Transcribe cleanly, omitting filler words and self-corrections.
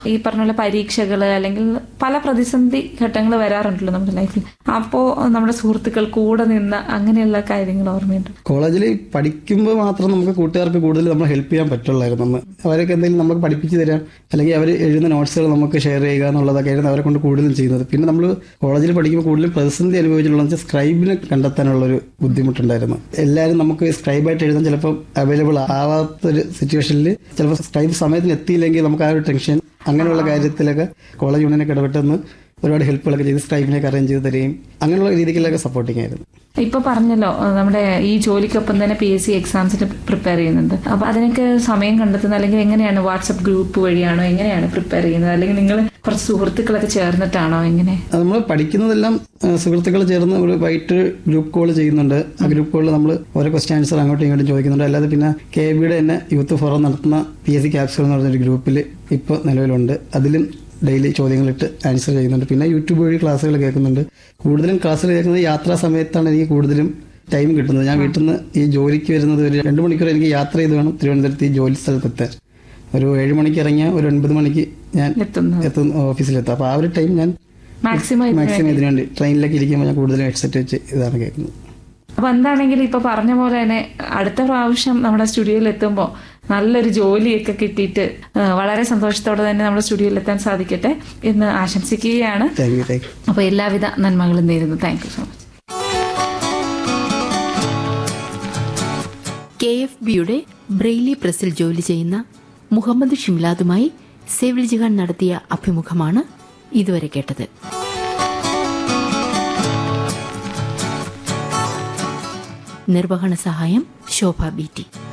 ഈ പറഞ്ഞ പോലെ പരീക്ഷകള് അല്ലെങ്കിൽ പല പ്രതിസന്ധി ഘട്ടങ്ങൾ വരാറുണ്ടല്ലോ നമ്മുടെ ലൈഫിൽ. അപ്പോ നമ്മുടെ സുഹൃത്തുക്കൾ കൂടെ നിന്ന് അങ്ങനെയുള്ള കാര്യങ്ങൾ ഓർമ്മയുണ്ട്? കോളേജിൽ പഠിക്കുമ്പോൾ മാത്രം നമുക്ക് കൂട്ടുകാർക്ക് കൂടുതൽ നമ്മൾ ഹെൽപ്പ് ചെയ്യാൻ പറ്റുള്ളായിരുന്നു. അവരൊക്കെ എന്തെങ്കിലും നമുക്ക് പഠിപ്പിച്ചു തരാം, അല്ലെങ്കിൽ അവർ എഴുതുന്ന നോട്ട്സുകൾ നമുക്ക് ഷെയർ ചെയ്യുക എന്നുള്ളതൊക്കെ ആയിരുന്നു അവരെ കൊണ്ട് കൂടുതലും ചെയ്യുന്നത്. പിന്നെ നമ്മൾ കോളേജിൽ പഠിക്കുമ്പോൾ കൂടുതലും പ്രതിസന്ധി അനുഭവിച്ചിട്ടുള്ള സ്ക്രൈബിനെ കണ്ടെത്താനുള്ളൊരു ബുദ്ധിമുട്ടുണ്ടായിരുന്നു. എല്ലാവരും നമുക്ക് സ്ക്രൈബായിട്ട് എഴുതാൻ ചിലപ്പോൾ അവൈലബിൾ ആവാത്തൊരു സിറ്റുവേഷനിൽ ചിലപ്പോൾ സ്ക്രൈബ് സമയത്തിന് എത്തിയില്ലെങ്കിൽ നമുക്ക് ആ ഒരു ടെൻഷൻ, അങ്ങനെയുള്ള കാര്യത്തിലൊക്കെ കോളേജ് യൂണിയനൊക്കെ ഇടപെട്ടെന്ന് ഒരുപാട് ഹെൽപ്പുകളൊക്കെ ചെയ്ത് സ്ക്രൈബിനൊക്കെ അറേഞ്ച് ചെയ്ത് തരികയും അങ്ങനെയുള്ള രീതിയിലൊക്കെ സപ്പോർട്ടിങ് ആയിരുന്നു. ഇപ്പൊ പറഞ്ഞല്ലോ നമ്മുടെ ഈ ജോലിക്കൊപ്പം തന്നെ PSC എക്സാംസിന് പ്രിപ്പയർ ചെയ്യുന്നുണ്ട്. അപ്പൊ അതിനൊക്കെ സമയം കണ്ടെത്തുന്നത് അല്ലെങ്കിൽ എങ്ങനെയാണ്? WhatsApp group വഴിയാണോ? എങ്ങനെയാണ് പ്രിപ്പയർ ചെയ്യുന്നത്? അല്ലെങ്കിൽ നിങ്ങൾ കുറച്ച് സുഹൃത്തുക്കളൊക്കെ ചേർന്നിട്ടാണോ? എങ്ങനെ? നമ്മൾ പഠിക്കുന്നതെല്ലാം സുഹൃത്തുക്കൾ ചേർന്ന് ഒരു വൈകിട്ട് ഗ്രൂപ്പ് കോൾ ചെയ്യുന്നുണ്ട്. ആ ഗ്രൂപ്പ് കോളിൽ നമ്മൾ ഓരോ ക്വസ്റ്റ്യൻ ആൻസർ അങ്ങോട്ടും ഇങ്ങോട്ടും ചോദിക്കുന്നുണ്ട്. അല്ലാതെ പിന്നെ KBയുടെ തന്നെ യൂത്ത് ഫോറം നടത്തുന്ന PSC ക്യാപ്സ്യൂൾ എന്ന് പറഞ്ഞൊരു ഗ്രൂപ്പിൽ ഇപ്പോൾ നിലവിലുണ്ട്. അതിലും ഡെയിലി ചോദ്യങ്ങളിട്ട് ആൻസർ ചെയ്യുന്നുണ്ട്. പിന്നെ യൂട്യൂബ് വഴി ക്ലാസ്സുകൾ കേൾക്കുന്നുണ്ട്. കൂടുതലും ക്ലാസ്സുകൾ കേൾക്കുന്നത് യാത്രാ സമയത്താണ് എനിക്ക് കൂടുതലും ടൈം കിട്ടുന്നത്. ഞാൻ വീട്ടിൽ നിന്ന് ഈ ജോലിക്ക് വരുന്നത് ഒരു 2 മണിക്കൂർ എനിക്ക് യാത്ര ചെയ്ത് വേണം തിരുവനന്തപുരത്ത് ഈ ജോലി സ്ഥലത്തെത്താൻ. ഒരു 7 മണിക്ക് ഇറങ്ങിയാൽ ഒരു 9 മണിക്ക് ഞാൻ ഓഫീസിലെത്താം. അപ്പോൾ ആ ഒരു ടൈം ഞാൻ മാക്സിമം ഇതിനു വേണ്ടി ട്രെയിനിലേക്ക് ഇരിക്കുമ്പോൾ ഞാൻ കൂടുതലും ഹെഡ്സെറ്റ് വെച്ച് ഇതാണ് കേൾക്കുന്നത്. അപ്പൊ എന്താണെങ്കിലും ഇപ്പൊ പറഞ്ഞ പോലെ തന്നെ അടുത്ത പ്രാവശ്യം നമ്മുടെ സ്റ്റുഡിയോയിൽ എത്തുമ്പോൾ നല്ലൊരു ജോലിയൊക്കെ കിട്ടിയിട്ട് വളരെ സന്തോഷത്തോടെ തന്നെ നമ്മുടെ സ്റ്റുഡിയോയിൽ എത്താൻ സാധിക്കട്ടെ എന്ന് ആശംസിക്കുകയാണ്. അപ്പൊ എല്ലാവിധ നന്മകളും നേരുന്നു. Thank you so much. KFBയുടെ Braille പ്രസിൽ ജോലി ചെയ്യുന്ന മുഹമ്മദ് ഷിംലാദുമായി സേവിൽ ജിഹാൻ നടത്തിയ അഭിമുഖമാണ് ഇതുവരെ കേട്ടത്. നിർവഹണ സഹായം ശോഭ BT.